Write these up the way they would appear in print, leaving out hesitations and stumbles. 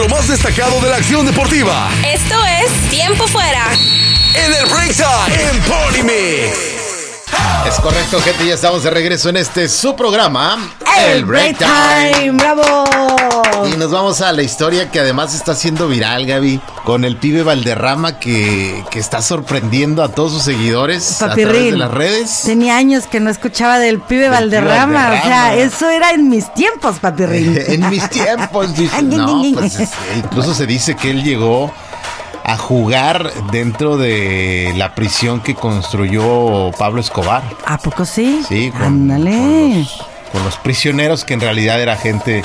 lo más destacado de la acción deportiva. Esto es Tiempo Fuera. En el Break Time en Polymix. Es correcto, gente, ya estamos de regreso en su programa, El Break Time. ¡Bravo! Y nos vamos a la historia que además está siendo viral, Gaby, con el pibe Valderrama que está sorprendiendo a todos sus seguidores a través de las redes. Tenía años que no escuchaba del pibe Valderrama. O sea, eso era en mis tiempos, Papirrín. En mis tiempos, dice. No, pues incluso se dice que él llegó a jugar dentro de la prisión que construyó Pablo Escobar. ¿A poco sí? Sí, ándale. Con los prisioneros, que en realidad era gente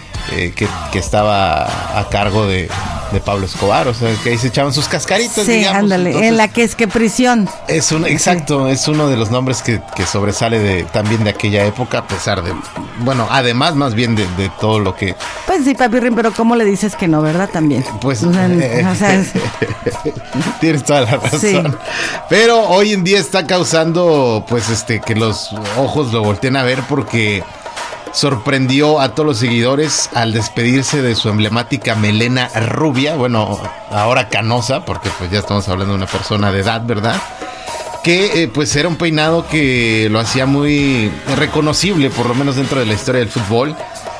que estaba a cargo de Pablo Escobar, o sea, que ahí se echaban sus cascaritas, sí, digamos. Ándale, Entonces, en la que es que prisión. Exacto, es uno de los nombres que sobresale también de aquella época, a pesar de, bueno, además más bien de todo lo que... Pues sí, Papirrín, pero ¿cómo le dices que no, verdad? También. Pues... o sea, tienes toda la razón. Sí. Pero hoy en día está causando, pues, que los ojos lo volteen a ver, porque sorprendió a todos los seguidores al despedirse de su emblemática melena rubia, bueno, ahora canosa, porque pues ya estamos hablando de una persona de edad, ¿verdad? Que pues era un peinado que lo hacía muy reconocible, por lo menos dentro de la historia del fútbol.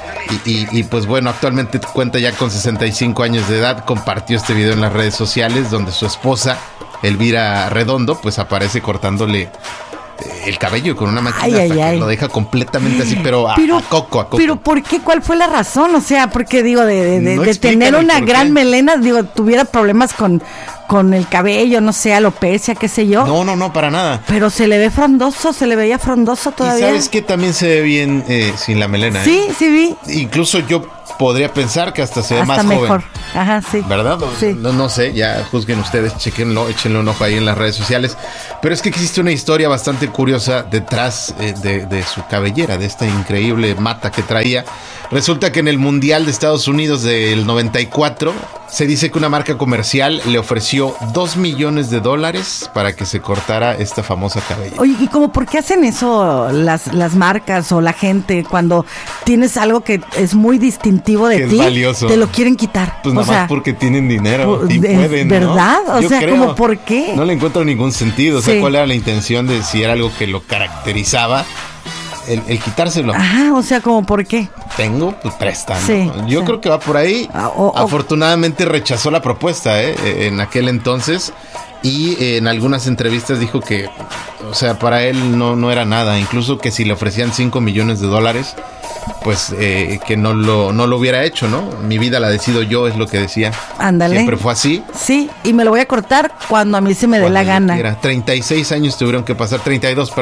Y pues bueno, actualmente cuenta ya con 65 años de edad. Compartió este video en las redes sociales, donde su esposa, Elvira Redondo, pues aparece cortándole el cabello con una máquina que lo deja completamente así, pero a coco. Pero ¿por qué? ¿Cuál fue la razón? O sea, porque digo, de tener una gran melena, digo, tuviera problemas con el cabello, no sé, alopecia, qué sé yo. No, para nada. Pero se le ve frondoso, se le veía frondoso todavía. Y sabes que también se ve bien sin la melena. Sí, sí vi. Incluso yo podría pensar que hasta se ve más mejor. Joven. Ajá, sí. ¿Verdad? Sí. No sé, ya juzguen ustedes, chequenlo, échenle un ojo ahí en las redes sociales. Pero es que existe una historia bastante curiosa detrás de su cabellera, de esta increíble mata que traía. Resulta que en el Mundial de Estados Unidos del 94, se dice que una marca comercial le ofreció $2 millones para que se cortara esta famosa cabellera. Oye, ¿y cómo por qué hacen eso las marcas o la gente cuando tienes algo que es muy distintivo de ti? Es valioso. Te lo quieren quitar. Pues nada más porque tienen dinero y pueden, ¿verdad? ¿no? O sea, ¿cómo por qué? No le encuentro ningún sentido. O sea, ¿cuál era la intención de si era algo que lo caracterizaba? El quitárselo. Ajá, o sea, ¿cómo por qué? Tengo, pues presta, ¿no? Sí, Yo creo que va por ahí. Afortunadamente rechazó la propuesta en aquel entonces, y en algunas entrevistas dijo que, o sea, para él no era nada. Incluso que si le ofrecían $5 millones, pues que no lo hubiera hecho, ¿no? Mi vida la decido yo, es lo que decía. Ándale. Siempre fue así. Sí, y me lo voy a cortar cuando a mí se me dé la gana. Quiera. 36 años tuvieron que pasar, 32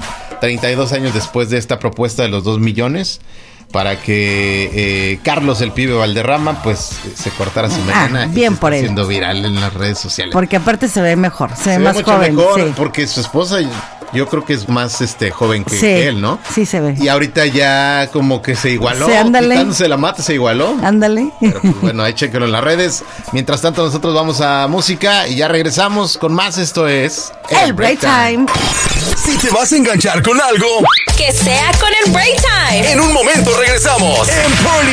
años después de esta propuesta de los $2 millones, para que Carlos el pibe Valderrama pues se cortara su melena. Bien por él. Siendo viral en las redes sociales. Porque aparte se ve mejor, se ve más mucho joven. mejor, sí. Porque su esposa, yo creo que es más joven que él, ¿no? Sí, se ve. Y ahorita ya como que se igualó. Sí, ándale. Quitándose la mata, se igualó. Ándale. Pero pues bueno, ahí chequenlo en las redes. Mientras tanto, nosotros vamos a música y ya regresamos con más. Esto es El Break Time. Si te vas a enganchar con algo, Que sea con el Break Time. en un momento regresamos en